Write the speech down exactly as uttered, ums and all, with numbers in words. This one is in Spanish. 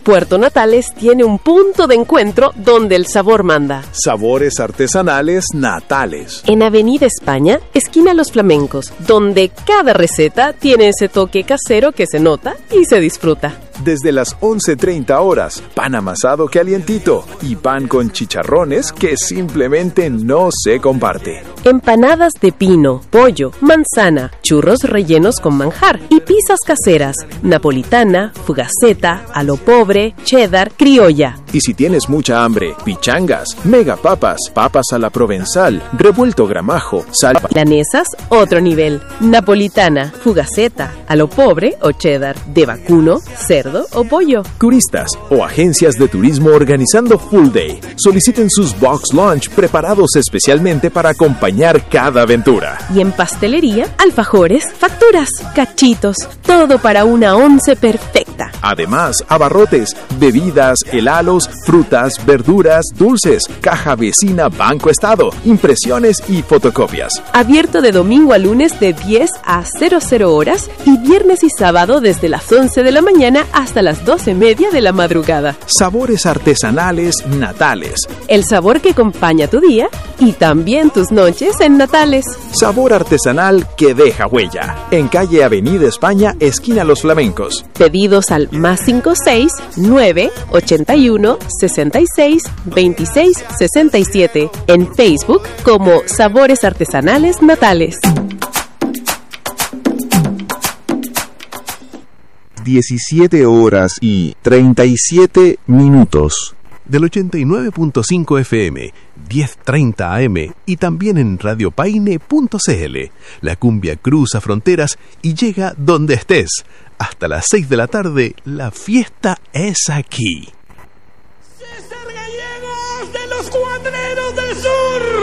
Puerto Natales tiene un punto de encuentro donde el sabor manda. Sabores artesanales Natales. En Avenida España, esquina Los Flamencos, donde cada receta tiene ese toque casero que se nota y se disfruta. Desde las once treinta horas, pan amasado calientito y pan con chicharrones que simplemente no se comparte. Empanadas de pino, pollo, manzana, churros rellenos con manjar y pizzas caseras, napolitana, fugaceta, a lo pobre, cheddar, criolla. Y si tienes mucha hambre, pichangas, mega papas, papas a la provenzal, revuelto gramajo, sal... Milanesas, otro nivel. Napolitana, fugaceta, a lo pobre o cheddar, de vacuno, cerdo o pollo. Turistas o agencias de turismo organizando Full Day. Soliciten sus box lunch preparados especialmente para acompañar cada aventura. Y en pastelería, alfajores, facturas, cachitos, todo para una once perfecta. Además, abarrotes, bebidas, helados, frutas, verduras, dulces, caja vecina Banco Estado, impresiones y fotocopias. Abierto de domingo a lunes de diez a cero cero horas y viernes y sábado desde las once de la mañana hasta las doce y media de la madrugada. Sabores artesanales Natales. El sabor que acompaña tu día y también tus noches en Natales. Sabor artesanal que deja huella. En calle Avenida España, esquina Los Flamencos. Pedidos al más cinco seis nueve ochenta y uno sesenta y seis veintiséis sesenta y siete. En Facebook como Sabores Artesanales Natales. diecisiete horas y treinta y siete minutos. Del ochenta y nueve punto cinco F M, diez treinta A M y también en radio paine punto c l. La cumbia cruza fronteras y llega donde estés. Hasta las seis de la tarde, la fiesta es aquí. César Gallegos de los Cuatreros del Sur.